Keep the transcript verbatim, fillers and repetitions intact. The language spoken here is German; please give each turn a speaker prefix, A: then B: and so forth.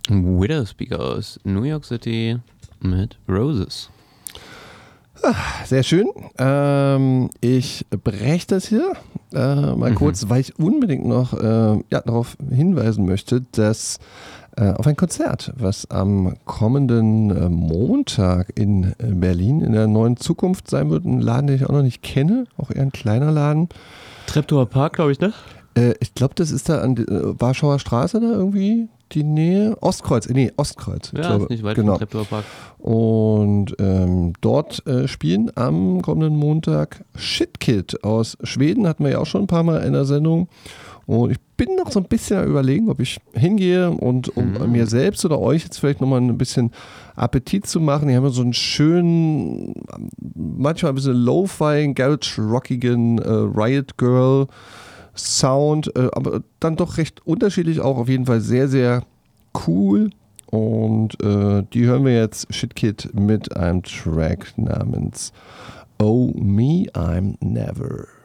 A: Widowspeaker aus New York City mit Roses.
B: Sehr schön. Ähm, ich breche das hier äh, mal mhm. kurz, weil ich unbedingt noch äh, ja, darauf hinweisen möchte, dass äh, auf ein Konzert, was am kommenden äh, Montag in Berlin in der Neuen Zukunft sein wird, ein Laden, den ich auch noch nicht kenne, auch eher ein kleiner Laden.
A: Treptower Park, glaube ich, ne?
B: Äh, ich glaube, das ist da an die, äh, Warschauer Straße da irgendwie. Die Nähe, Ostkreuz, nee, Ostkreuz.
A: Ja,
B: glaube,
A: ist nicht weit
B: genau.
A: vom Treptower Park.
B: Und ähm, dort äh, spielen am kommenden Montag Shitkid aus Schweden, hatten wir ja auch schon ein paar Mal in der Sendung. Und ich bin noch so ein bisschen am Überlegen, ob ich hingehe und um mhm. mir selbst oder euch jetzt vielleicht nochmal ein bisschen Appetit zu machen. Die haben ja so einen schönen, manchmal ein bisschen Lo-Fi, Garage-rockigen äh, Riot Girl Sound, äh, aber dann doch recht unterschiedlich, auch auf jeden Fall sehr, sehr cool. Und äh, die hören wir jetzt, Shitkid, mit einem Track namens Oh Me, I'm Never.